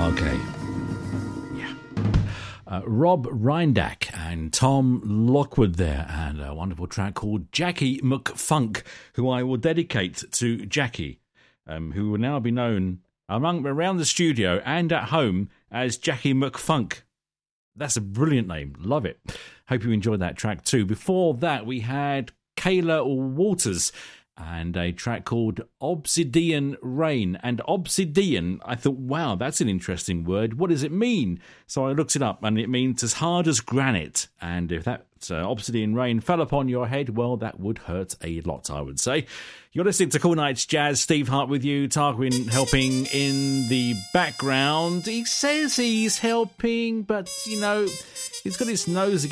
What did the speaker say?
Okay. Yeah. Rob Reindack and Tom Lockwood there, and a wonderful track called Jackie McFunk, who I will dedicate to Jackie, who will now be known around the studio and at home as Jackie McFunk. That's a brilliant name. Love it. Hope you enjoyed that track too. Before that, we had Kayla Waters and a track called Obsidian Rain. And obsidian, I thought, wow, that's an interesting word. What does it mean? So I looked it up, and it means as hard as granite. And if that obsidian rain fell upon your head, well, that would hurt a lot, I would say. You're listening to Cool Nights Jazz. Steve Hart with you. Tarquin helping in the background. He says he's helping, but, you know, he's got his nose